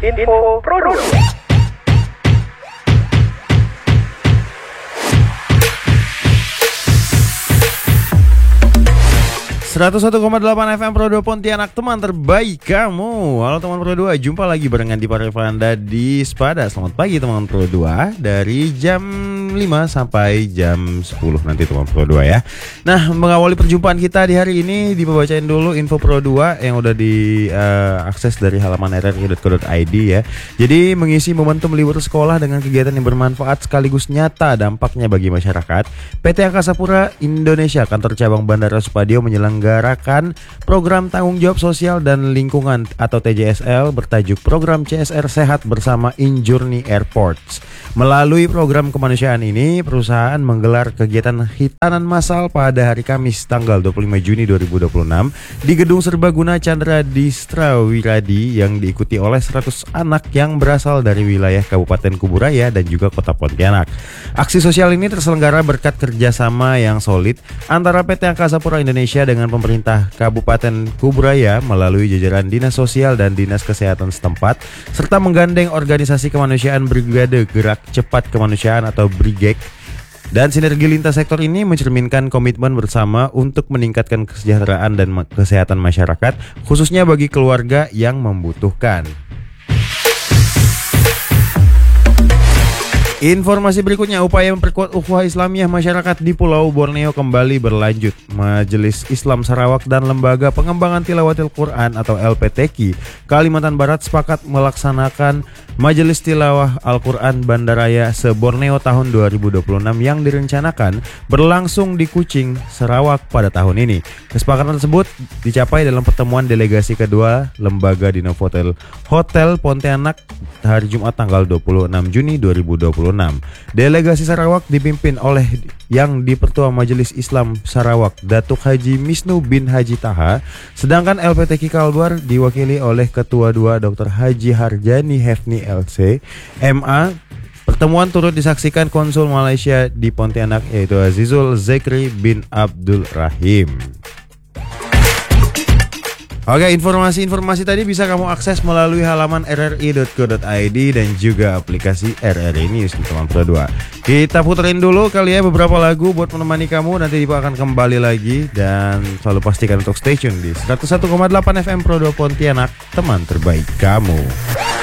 Info Produk. 101,8 FM Pro 2 Pontianak, teman terbaik kamu. Halo teman Pro 2, jumpa lagi barengan di Parivanda di Spada. Selamat pagi teman Pro 2, dari jam 5 sampai jam 10 nanti teman Pro 2 ya. Nah, mengawali perjumpaan kita di hari ini, dibacain dulu info Pro 2 yang udah diakses dari halaman rri.co.id ya. Jadi mengisi momentum libur sekolah dengan kegiatan yang bermanfaat sekaligus nyata dampaknya bagi masyarakat, PT Angkasa Pura Indonesia Kantor Cabang Bandara Supadio menyelenggarakan program tanggung jawab sosial dan lingkungan atau TJSL bertajuk Program CSR Sehat bersama InJourney Airports. Melalui program kemanusiaan ini, perusahaan menggelar kegiatan hitanan massal pada hari Kamis tanggal 25 Juni 2026 di Gedung Serbaguna Chandra Distra Wiradi yang diikuti oleh 100 anak yang berasal dari wilayah Kabupaten Kuburaya dan juga Kota Pontianak. Aksi sosial ini terselenggara berkat kerjasama yang solid antara PT Angkasa Pura Indonesia dengan pemerintah Kabupaten Kuburaya melalui jajaran Dinas Sosial dan Dinas Kesehatan setempat, serta menggandeng organisasi kemanusiaan Brigade Gerak Cepat Kemanusiaan atau BRIGEK. Dan sinergi lintas sektor ini mencerminkan komitmen bersama untuk meningkatkan kesejahteraan dan kesehatan masyarakat, khususnya bagi keluarga yang membutuhkan. Informasi berikutnya, upaya memperkuat ukhuwah Islamiyah masyarakat di Pulau Borneo kembali berlanjut. Majelis Islam Sarawak dan Lembaga Pengembangan Tilawatil Quran atau LPTQ Kalimantan Barat sepakat melaksanakan Majelis Tilawah Al-Quran Bandaraya se-Borneo tahun 2026 yang direncanakan berlangsung di Kuching, Sarawak pada tahun ini. Kesepakatan tersebut dicapai dalam pertemuan delegasi kedua lembaga di Novotel Hotel Pontianak hari Jumat tanggal 26 Juni 2026. Delegasi Sarawak dipimpin oleh yang Dipertua Majelis Islam Sarawak Datuk Haji Misnu bin Haji Taha, sedangkan LPTQ Kalbar diwakili oleh Ketua 2 Dr. Haji Harjani Hefni LC MA. Pertemuan turut disaksikan Konsul Malaysia di Pontianak yaitu Azizul Zekri bin Abdul Rahim. Oke, informasi-informasi tadi bisa kamu akses melalui halaman rri.co.id dan juga aplikasi RRI News di teman Pro 2. Kita puterin dulu kali ya beberapa lagu buat menemani kamu. Nanti Dipa akan kembali lagi dan selalu pastikan untuk stay tune di 101,8 FM Pro 2 Pontianak, teman terbaik kamu.